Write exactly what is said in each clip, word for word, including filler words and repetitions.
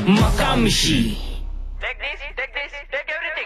Makamishi. Take this, take this, take everything.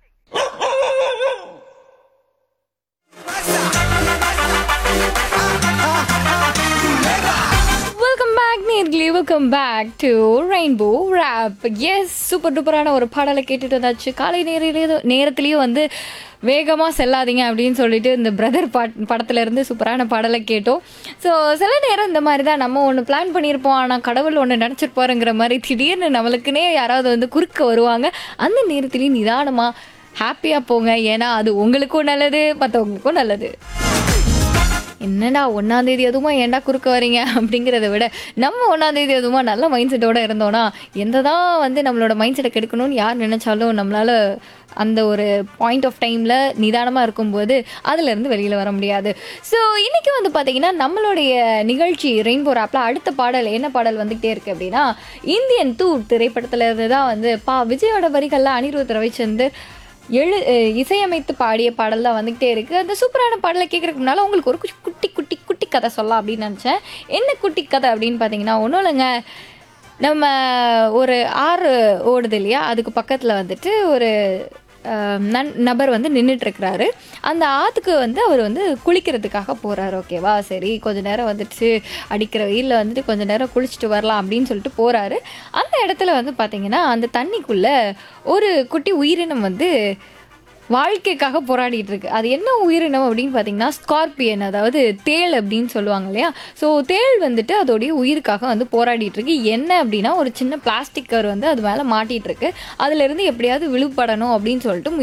Welcome back நேர்களே, welcome back to rainbow rape. S, super டூப்பரான ஒரு பாடலை கேட்டுட்டு வந்தாச்சு. காலை நேரிலேயே நேரத்துலேயும் வந்து வேகமாக செல்லாதீங்க அப்படின்னு சொல்லிட்டு இந்த பிரதர் பாட் படத்துல இருந்து சூப்பரான பாடலை கேட்டோம். ஸோ சில நேரம் இந்த மாதிரி தான் நம்ம ஒன்று பிளான் பண்ணியிருப்போம், ஆனால் கடவுள் ஒன்று நினச்சிருப்பாருங்கிற மாதிரி திடீர்னு நம்மளுக்குன்னே யாராவது வந்து குறுக்க வருவாங்க. அந்த நேரத்துலேயும் நிதானமாக ஹாப்பியாக போங்க, ஏன்னா அது உங்களுக்கும் நல்லது, மற்றவங்களுக்கும் நல்லது. என்னடா ஒன்றாந்தேதி எதுவுமா ஏன்டா குறுக்க வரீங்க அப்படிங்கிறத விட நம்ம ஒன்றாந்தேதி எதுவுமா நல்ல மைண்ட் செட்டோடு இருந்தோன்னா எந்த தான் வந்து நம்மளோட மைண்ட் செட்டை கெடுக்கணும்னு யார் நினச்சாலும் நம்மளால் அந்த ஒரு பாயிண்ட் ஆஃப் டைமில் நிதானமாக இருக்கும்போது அதிலேருந்து வெளியில் வர முடியாது. ஸோ இன்றைக்கி வந்து பார்த்திங்கன்னா நம்மளுடைய நிகழ்ச்சி ரெயின்போ ராப்பில் அடுத்த பாடல் என்ன பாடல் வந்துகிட்டே இருக்குது அப்படின்னா, இந்தியன் டூ திரைப்படத்தில் இருந்து தான் வந்து பா விஜயோட வரிகளில் அனிருத் ரவிச்சந்தர் எழு இசையமைத்து பாடிய பாடல் தான் வந்துக்கிட்டே இருக்குது. அந்த சூப்பரான பாடலை கேட்குறதுக்கு முன்னால் உங்களுக்கு ஒரு குட்டி குட்டி குட்டி கதை சொல்லலாம் அப்படின்னு நினச்சேன். என்ன குட்டி கதை அப்படின்னு பார்த்தீங்கன்னா, ஒன்றும் இல்லைங்க, நம்ம ஒரு ஆறு ஓடுது இல்லையா, அதுக்கு பக்கத்தில் வந்துட்டு ஒரு நன் நபர் வந்து நின்றுட்டுருக்கிறாரு. அந்த ஆற்றுக்கு வந்து அவர் வந்து குளிக்கிறதுக்காக போகிறாரு. ஓகேவா, சரி கொஞ்ச நேரம் வந்துட்டு அடிக்கிற வெயிலில் வந்துட்டு கொஞ்ச நேரம் குளிச்சுட்டு வரலாம் அப்படின்னு சொல்லிட்டு போகிறாரு. அந்த இடத்துல வந்து பார்த்திங்கன்னா அந்த தண்ணிக்குள்ளே ஒரு குட்டி உயிரினம் வந்து வாழ்க்கைக்காக போராடிட்டு இருக்கு. அது என்ன உயிரினம் அப்படின்னு பார்த்தீங்கன்னா ஸ்கார்பியன், அதாவது தேள் அப்படின்னு சொல்லுவாங்க இல்லையா. ஸோ தேள் வந்துட்டு அதோடைய உயிருக்காக வந்து போராடிட்டு இருக்கு. என்ன அப்படின்னா, ஒரு சின்ன பிளாஸ்டிக் கவர் வந்து அது மேலே மாட்டிகிட்டு இருக்கு. அதுலேருந்து எப்படியாவது விழுப்படணும் அப்படின்னு சொல்லிட்டு